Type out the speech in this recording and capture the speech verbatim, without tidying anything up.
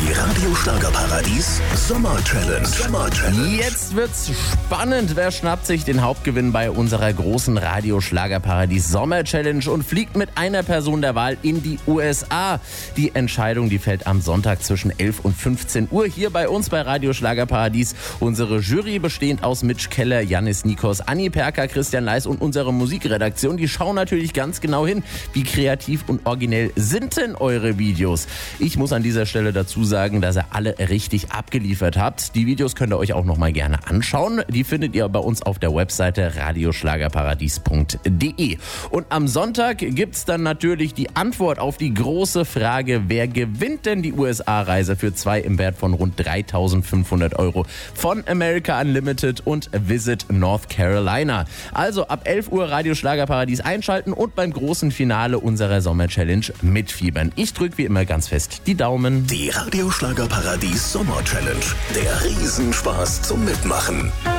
Die Radio Schlagerparadies Sommer Challenge. Sommer Challenge. Jetzt wird's spannend. Wer schnappt sich den Hauptgewinn bei unserer großen Radio Schlagerparadies Sommer Challenge und fliegt mit einer Person der Wahl in die U S A? Die Entscheidung, die fällt am Sonntag zwischen elf und fünfzehn Uhr hier bei uns bei Radio Schlagerparadies. Unsere Jury bestehend aus Mitch Keller, Janis Nikos, Anni Perker, Christian Leis und unsere Musikredaktion. Die schauen natürlich ganz genau hin, wie kreativ und originell sind denn eure Videos. Ich muss an dieser Stelle dazu sagen, dass ihr alle richtig abgeliefert habt. Die Videos könnt ihr euch auch noch mal gerne anschauen. Die findet ihr bei uns auf der Webseite radioschlagerparadies punkt de. Und am Sonntag gibt's dann natürlich die Antwort auf die große Frage, wer gewinnt denn die U S A-Reise für zwei im Wert von rund dreitausendfünfhundert Euro von America Unlimited und Visit North Carolina. Also ab elf Uhr Radio Schlagerparadies einschalten und beim großen Finale unserer Sommer-Challenge mitfiebern. Ich drücke wie immer ganz fest die Daumen. Die Radio Schlagerparadies Sommer Challenge. Der Riesenspaß zum Mitmachen.